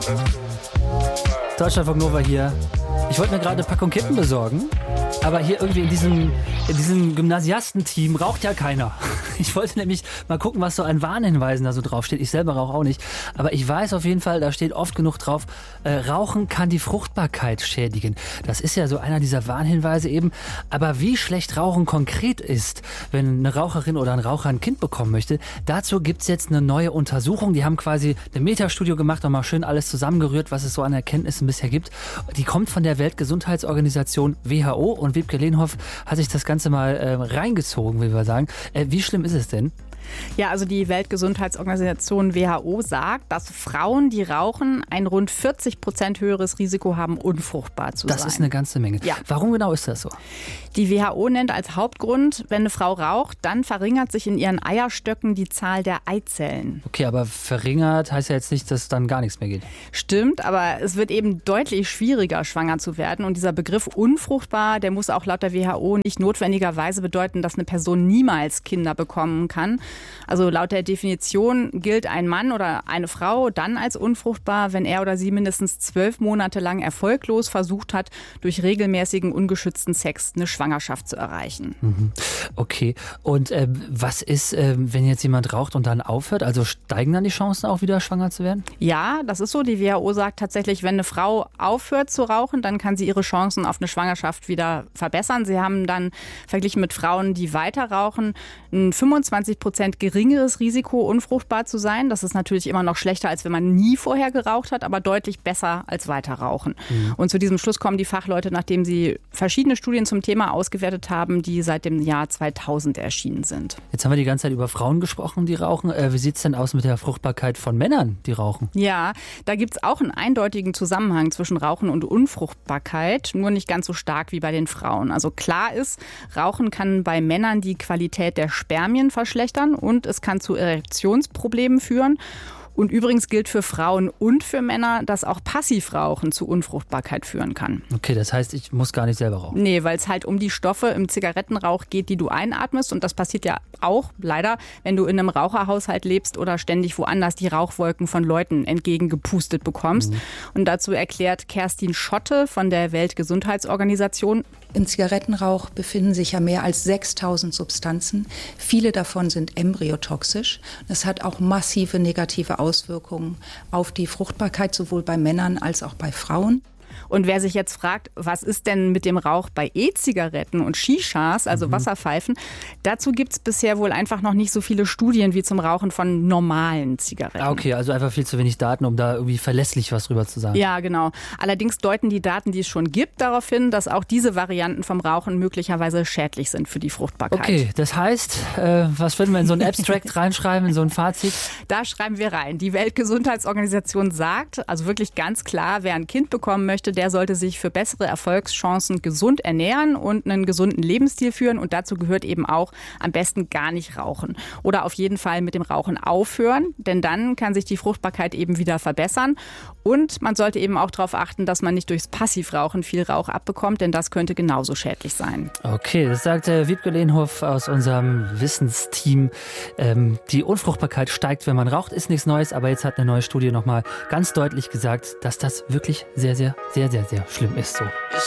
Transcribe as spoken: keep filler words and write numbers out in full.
Deutschlandfunk Nova hier. Ich wollte mir gerade eine Packung Kippen besorgen, aber hier irgendwie in diesem, in diesem Gymnasiastenteam raucht ja keiner. Ich wollte nämlich mal gucken, was so an Warnhinweisen da so draufsteht. Ich selber rauche auch nicht, aber ich weiß auf jeden Fall, da steht oft genug drauf, äh, Rauchen kann die Fruchtbarkeit schädigen. Das ist ja so einer dieser Warnhinweise eben. Aber wie schlecht Rauchen konkret ist, wenn eine Raucherin oder ein Raucher ein Kind bekommen möchte, dazu gibt's jetzt eine neue Untersuchung. Die haben quasi eine Metastudie gemacht und mal schön alles zusammengerührt, was es so an Erkenntnissen bisher gibt. Die kommt von der Weltgesundheitsorganisation W H O und Wiebke Lehnhoff hat sich das Ganze mal äh, reingezogen, will wir sagen. Äh, wie schlimm ist es denn? Ja, also die Weltgesundheitsorganisation W H O sagt, dass Frauen, die rauchen, ein rund vierzig Prozent höheres Risiko haben, unfruchtbar zu das sein. Das ist eine ganze Menge. Ja. Warum genau ist das so? Die W H O nennt als Hauptgrund, wenn eine Frau raucht, dann verringert sich in ihren Eierstöcken die Zahl der Eizellen. Okay, aber verringert heißt ja jetzt nicht, dass dann gar nichts mehr geht. Stimmt, aber es wird eben deutlich schwieriger, schwanger zu werden. Und dieser Begriff unfruchtbar, der muss auch laut der W H O nicht notwendigerweise bedeuten, dass eine Person niemals Kinder bekommen kann. Also laut der Definition gilt ein Mann oder eine Frau dann als unfruchtbar, wenn er oder sie mindestens zwölf Monate lang erfolglos versucht hat, durch regelmäßigen ungeschützten Sex eine Schwangerschaft zu erreichen. Mhm. Okay, und äh, was ist, äh, wenn jetzt jemand raucht und dann aufhört? Also steigen dann die Chancen auch wieder schwanger zu werden? Ja, das ist so. Die W H O sagt tatsächlich, wenn eine Frau aufhört zu rauchen, dann kann sie ihre Chancen auf eine Schwangerschaft wieder verbessern. Sie haben dann verglichen mit Frauen, die weiter rauchen, ein fünfundzwanzig Prozent geringeres Risiko, unfruchtbar zu sein. Das ist natürlich immer noch schlechter, als wenn man nie vorher geraucht hat, aber deutlich besser als weiter rauchen. Mhm. Und zu diesem Schluss kommen die Fachleute, nachdem sie verschiedene Studien zum Thema ausgewertet haben, die seit dem Jahr zweitausend erschienen sind. Jetzt haben wir die ganze Zeit über Frauen gesprochen, die rauchen. Äh, wie sieht es denn aus mit der Fruchtbarkeit von Männern, die rauchen? Ja, da gibt es auch einen eindeutigen Zusammenhang zwischen Rauchen und Unfruchtbarkeit, nur nicht ganz so stark wie bei den Frauen. Also klar ist, Rauchen kann bei Männern die Qualität der Spermien verschlechtern und es kann zu Erektionsproblemen führen. Und übrigens gilt für Frauen und für Männer, dass auch Passivrauchen zu Unfruchtbarkeit führen kann. Okay, das heißt, ich muss gar nicht selber rauchen? Nee, weil es halt um die Stoffe im Zigarettenrauch geht, die du einatmest. Und das passiert ja auch leider, wenn du in einem Raucherhaushalt lebst oder ständig woanders die Rauchwolken von Leuten entgegengepustet bekommst. Mhm. Und dazu erklärt Kerstin Schotte von der Weltgesundheitsorganisation: Im Zigarettenrauch befinden sich ja mehr als sechstausend Substanzen. Viele davon sind embryotoxisch. Das hat auch massive negative Auswirkungen auf die Fruchtbarkeit, sowohl bei Männern als auch bei Frauen. Und wer sich jetzt fragt, was ist denn mit dem Rauch bei E-Zigaretten und Shishas, also mhm. Wasserpfeifen, dazu gibt es bisher wohl einfach noch nicht so viele Studien wie zum Rauchen von normalen Zigaretten. Ah, okay, also einfach viel zu wenig Daten, um da irgendwie verlässlich was drüber zu sagen. Ja, genau. Allerdings deuten die Daten, die es schon gibt, darauf hin, dass auch diese Varianten vom Rauchen möglicherweise schädlich sind für die Fruchtbarkeit. Okay, das heißt, äh, was würden wir in so ein Abstract reinschreiben, in so ein Fazit? Da schreiben wir rein. Die Weltgesundheitsorganisation sagt, also wirklich ganz klar, wer ein Kind bekommen möchte, der sollte sich für bessere Erfolgschancen gesund ernähren und einen gesunden Lebensstil führen. Und dazu gehört eben auch am besten gar nicht rauchen. Oder auf jeden Fall mit dem Rauchen aufhören, denn dann kann sich die Fruchtbarkeit eben wieder verbessern. Und man sollte eben auch darauf achten, dass man nicht durchs Passivrauchen viel Rauch abbekommt, denn das könnte genauso schädlich sein. Okay, das sagt äh, Wiebke Lehnhoff aus unserem Wissensteam. Ähm, die Unfruchtbarkeit steigt, wenn man raucht, ist nichts Neues. Aber jetzt hat eine neue Studie nochmal ganz deutlich gesagt, dass das wirklich sehr, sehr, sehr, sehr, sehr schlimm ist so.